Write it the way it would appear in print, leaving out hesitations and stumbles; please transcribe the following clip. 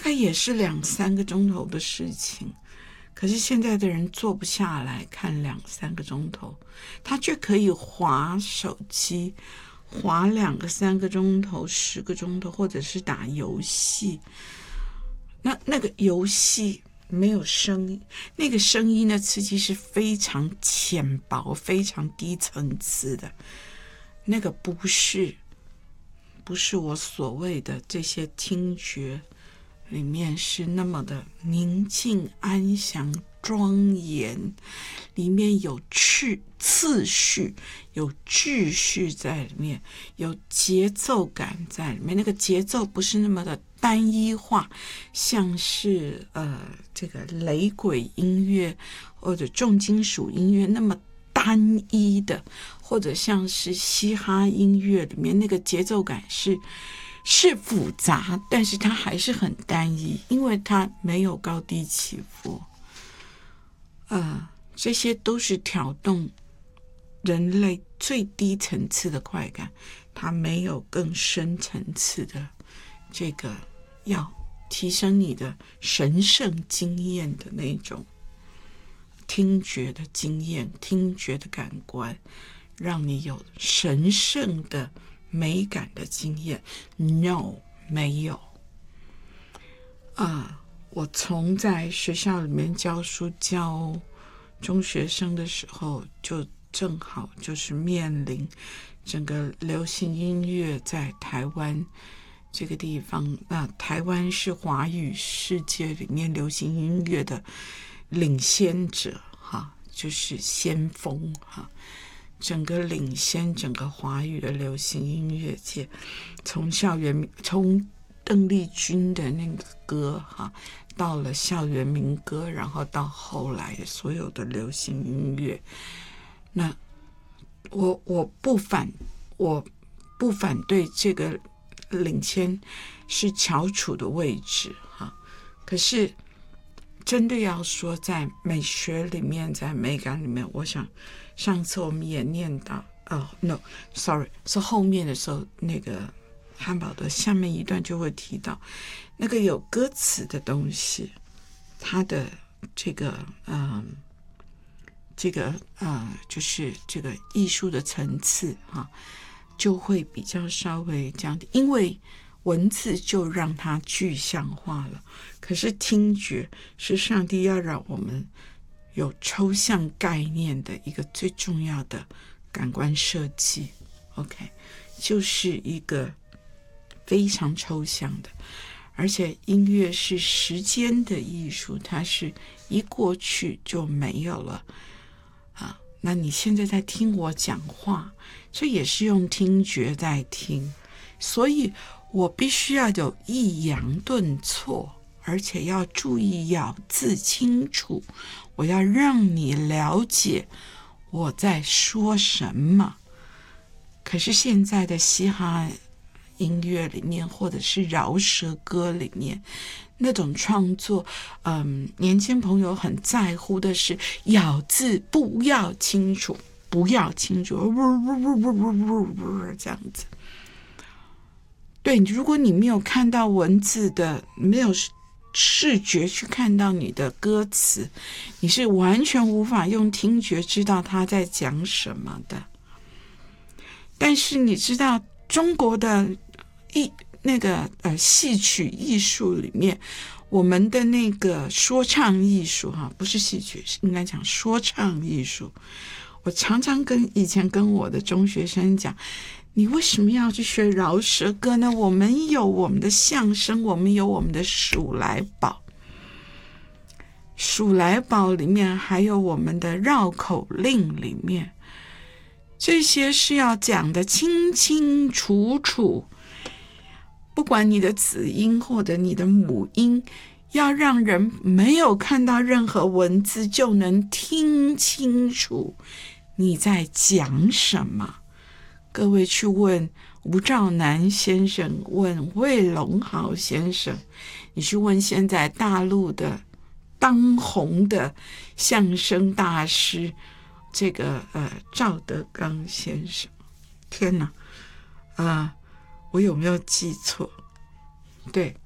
它也是2-3个钟头的事情。可是现在的人坐不下来看2-3个钟头，他却可以滑手机，滑2-3个钟头、10个钟头，或者是打游戏。那个游戏没有声音，那个声音的刺激是非常浅薄、非常低层次的，那个不是我所谓的这些听觉里面是那么的宁静安详庄严，里面有次序，有秩序在里面，有节奏感在里面。那个节奏不是那么的单一化，像是这个雷鬼音乐或者重金属音乐那么单一的，或者像是嘻哈音乐里面那个节奏感是复杂，但是它还是很单一，因为它没有高低起伏。这些都是挑动人类最低层次的快感，它没有更深层次的这个要提升你的神圣经验的那种听觉的经验、听觉的感官，让你有神圣的美感的经验。 No， 没有。我从在学校里面教书教中学生的时候，就正好就是面临整个流行音乐在台湾这个地方。台湾是华语世界里面流行音乐的领先者，就是先锋，整个领先整个华语的流行音乐界，从邓丽君的那个歌到了校园民歌，然后到后来所有的流行音乐。那我不反对这个领先是翘楚的位置可是真的要说在美学里面，在美感里面，我想上次我们也念到是后面的时候，那个汉堡的下面一段就会提到那个有歌词的东西，它的这个就是这个艺术的层次就会比较稍微这样的，因为文字就让它具象化了。可是听觉是上帝要让我们有抽象概念的一个最重要的感官设计。 OK， 就是一个非常抽象的，而且音乐是时间的艺术，它是一过去就没有了那你现在在听我讲话，这也是用听觉在听，所以我必须要有抑扬顿挫，而且要注意咬字清楚，我要让你了解我在说什么。可是现在的嘻哈音乐里面，或者是饶舌歌里面，那种创作年轻朋友很在乎的是咬字不要清楚，不要清楚这样子。对，如果你没有看到文字的，没有视觉去看到你的歌词，你是完全无法用听觉知道他在讲什么的。但是你知道中国的戏曲艺术里面，我们的那个说唱艺术不是戏曲，应该讲说唱艺术。我常常以前跟我的中学生讲，你为什么要去学饶舌歌呢？我们有我们的相声，我们有我们的数来宝，数来宝里面还有我们的绕口令里面，这些是要讲的清清楚楚，不管你的子音或者你的母音，要让人没有看到任何文字就能听清楚你在讲什么。各位去问吴兆南先生，问魏龙豪先生，你去问现在大陆的当红的相声大师这个赵德刚先生。天哪，我有没有记错？对，